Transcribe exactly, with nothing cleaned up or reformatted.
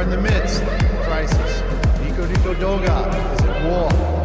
are in the midst of crisis. Nico Nico Doga is at war.